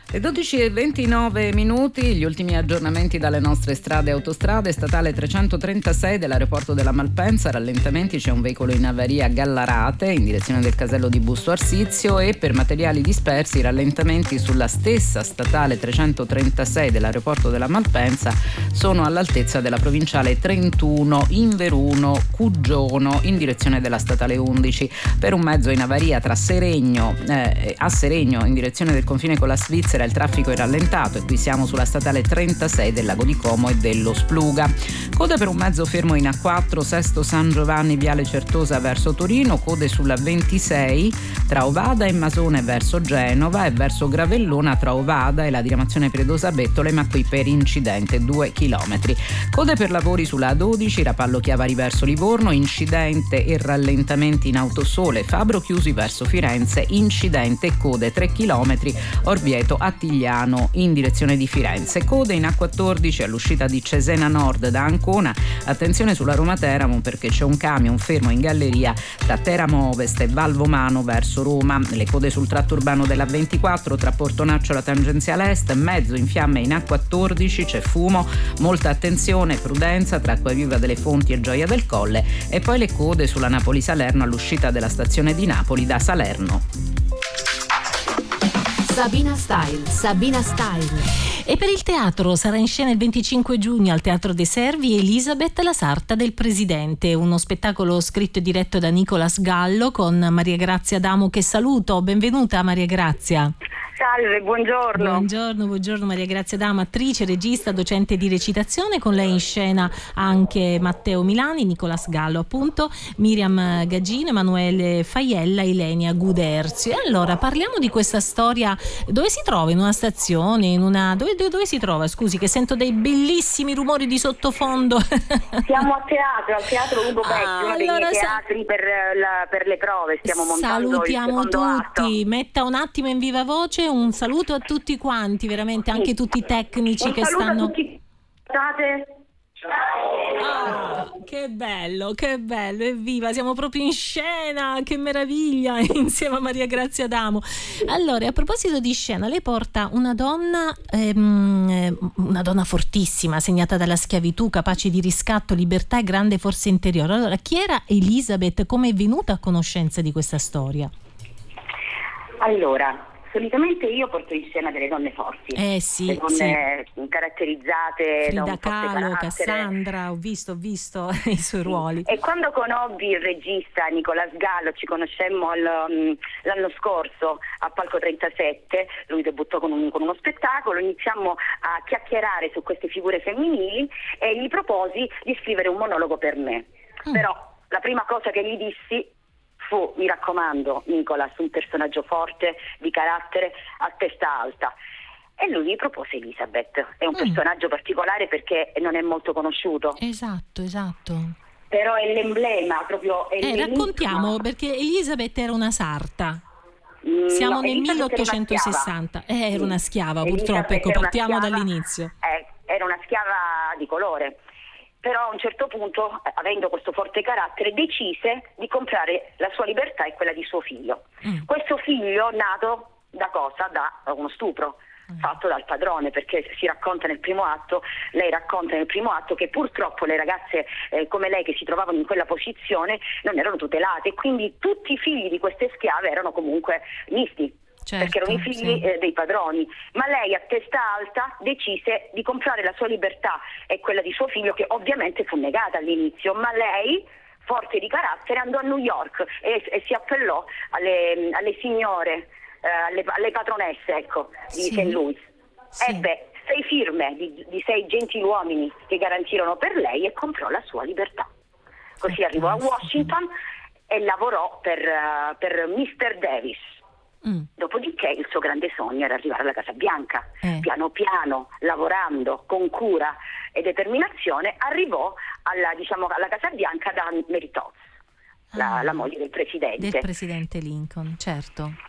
Le 12:29, gli ultimi aggiornamenti dalle nostre strade e autostrade. Statale 336 dell'aeroporto della Malpensa, rallentamenti, c'è un veicolo in avaria a Gallarate in direzione del casello di Busto Arsizio, e per materiali dispersi rallentamenti sulla stessa statale 336 dell'aeroporto della Malpensa sono all'altezza della provinciale 31 in Veruno Cuggiono in direzione della statale 11. Per un mezzo in avaria tra Seregno a Seregno in direzione del confine con la Svizzera il traffico è rallentato, e qui siamo sulla statale 36 del Lago di Como e dello Spluga. Code per un mezzo fermo in A4 Sesto San Giovanni viale Certosa verso Torino, code sulla 26 tra Ovada e Masone verso Genova e verso Gravellona tra Ovada e la diramazione Predosa Bettole, ma qui per incidente 2 chilometri. Code per lavori sulla A12 Rapallo Chiavari verso Livorno, incidente e rallentamenti in Autosole Fabro Chiusi verso Firenze, incidente e code 3 chilometri Orvieto Attigliano in direzione di Firenze. Code in A14 all'uscita di Cesena Nord da Ancona, attenzione sulla Roma Teramo perché c'è un camion fermo in galleria da Teramo Ovest e Valvomano verso Roma. Le code sul tratto urbano della 24 tra Portonaccio e la tangenziale est, mezzo in fiamme in A14, c'è fumo, molta attenzione, prudenza tra Acquaviva delle Fonti e Gioia del Colle, e poi le code sulla Napoli-Salerno all'uscita della stazione di Napoli da Salerno. Sabina Style. E per il teatro sarà in scena il 25 giugno al Teatro dei Servi Elisabeth, la sarta del presidente, uno spettacolo scritto e diretto da Nicolas Gallo con Maria Grazia Adamo, che saluto. Benvenuta Maria Grazia. Salve, buongiorno. Buongiorno Maria Grazia Adamo, attrice, regista, docente di recitazione. Con lei in scena anche Matteo Milani, Nicolas Gallo appunto, Miriam Gaggino, Emanuele Faiella, Ilenia Guderzio. E allora parliamo di questa storia. Dove si trova? In una stazione? Dove si trova? Scusi, che sento dei bellissimi rumori di sottofondo. Siamo al teatro Ugo Becchi, uno dei miei teatri per le prove. Stiamo montando salutiamo il secondo tutti. atto. Metta un attimo in viva voce un saluto a tutti quanti, veramente, anche tutti i tecnici che stanno. Un saluto a tutti. Ciao. Che bello, evviva, siamo proprio in scena, che meraviglia, insieme a Maria Grazia Adamo. Allora, a proposito di scena, lei porta una donna fortissima, segnata dalla schiavitù, capace di riscatto, libertà e grande forza interiore. Allora, chi era Elisabeth? Come è venuta a conoscenza di questa storia? Allora, solitamente io porto in scena delle donne forti, sì, le donne caratterizzate Frida da un forte Kahlo, carattere. Cassandra, ho visto i suoi ruoli. E quando conobbi il regista Nicolas Gallo, ci conoscemmo l'anno scorso a Palco 37, lui debuttò con uno spettacolo, iniziamo a chiacchierare su queste figure femminili e gli proposi di scrivere un monologo per me. Però la prima cosa che gli dissi fu: mi raccomando Nicolas, un personaggio forte, di carattere, a testa alta. E lui mi propose Elisabeth. È un personaggio particolare perché non è molto conosciuto. Esatto. Però è l'emblema, proprio è raccontiamo, perché Elisabeth era una sarta. Siamo nel 1860. Era una schiava, purtroppo. Ecco, partiamo dall'inizio. Era una schiava di colore. Però a un certo punto, avendo questo forte carattere, decise di comprare la sua libertà e quella di suo figlio. Questo figlio nato da cosa? Da uno stupro fatto dal padrone, perché lei racconta nel primo atto che purtroppo le ragazze come lei, che si trovavano in quella posizione, non erano tutelate, e quindi tutti i figli di queste schiave erano comunque misti. Certo, perché erano i figli dei padroni, ma lei a testa alta decise di comprare la sua libertà e quella di suo figlio, che ovviamente fu negata all'inizio, ma lei, forte di carattere, andò a New York e si appellò alle signore, alle patronesse, ecco, di St. Louis. Ebbe 6 firme di 6 gentiluomini che garantirono per lei e comprò la sua libertà. Così arrivò a Washington e lavorò per Mr. Davis. Dopodiché il suo grande sogno era arrivare alla Casa Bianca. Piano piano, lavorando con cura e determinazione, arrivò alla Casa Bianca da Mary Todd, la moglie del presidente. Del presidente Lincoln, certo.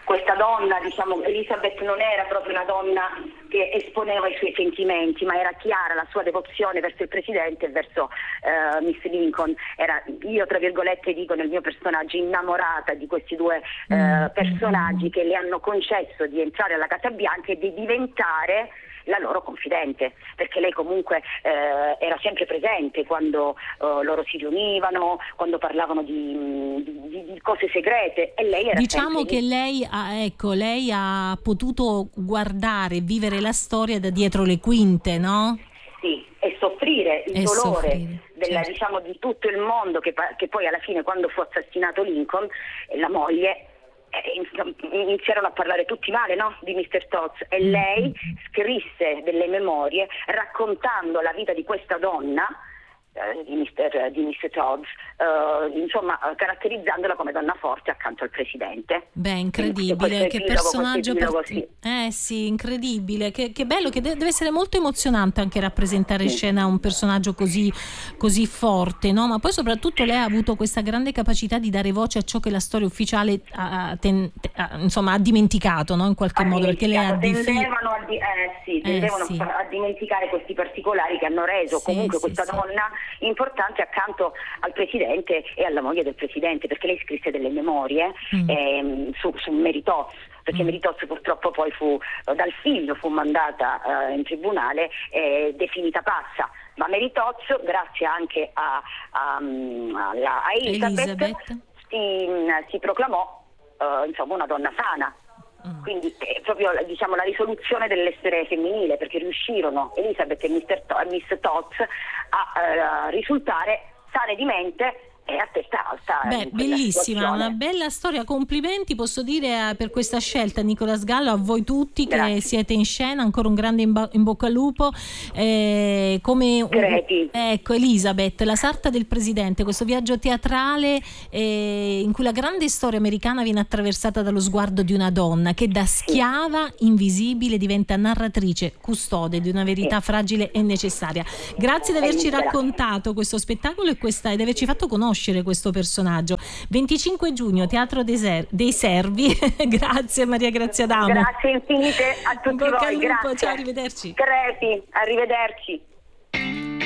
questa donna, diciamo, Elizabeth non era proprio una donna che esponeva i suoi sentimenti, ma era chiara la sua devozione verso il presidente e verso Miss Lincoln. Era, io tra virgolette dico nel mio personaggio, innamorata di questi due personaggi che le hanno concesso di entrare alla Casa Bianca e di diventare la loro confidente, perché lei comunque era sempre presente quando loro si riunivano, quando parlavano di cose segrete, e lei era diciamo che lì. lei ha potuto guardare, vivere la storia da dietro le quinte, no? Sì, e soffrire il dolore certo. diciamo, di tutto il mondo, che poi alla fine, quando fu assassinato Lincoln, la moglie iniziarono a parlare tutti male, no? Di Mr. Todds, e lei scrisse delle memorie raccontando la vita di questa donna, di Mr. Todds, insomma, caratterizzandola come donna forte accanto al presidente. Beh, incredibile, che personaggio sì. Sì, incredibile, che bello, che deve essere molto emozionante anche rappresentare in scena un personaggio così forte, no? Ma poi soprattutto lei ha avuto questa grande capacità di dare voce a ciò che la storia ufficiale ha dimenticato, no? In qualche modo, perché lei tendevano a dimenticare questi particolari che hanno reso comunque questa donna importante accanto al presidente e alla moglie del presidente, perché lei scrisse delle memorie su Mary Todds, perché Mary Todds purtroppo poi dal figlio fu mandata in tribunale definita pazza, ma Mary Todds, grazie anche a Elizabeth si proclamò insomma una donna sana. Quindi proprio, diciamo, la risoluzione dell'essere femminile, perché riuscirono Elizabeth e Miss Todds a risultare sane di mente e a testa alta. Beh, bellissima, una bella storia, complimenti posso dire per questa scelta, Nicolas Gallo, a voi tutti. Grazie. Che siete in scena, ancora un grande in bocca al lupo. Ecco, Elizabeth, la sarta del presidente, questo viaggio teatrale in cui la grande storia americana viene attraversata dallo sguardo di una donna che da schiava invisibile diventa narratrice, custode di una verità fragile e necessaria. Grazie di averci raccontato questo spettacolo e di averci fatto conoscere questo personaggio. 25 giugno, Teatro dei Servi. Grazie Maria Grazia Adamo. Grazie infinite a tutti voi. Ciao, arrivederci. Crepi, arrivederci.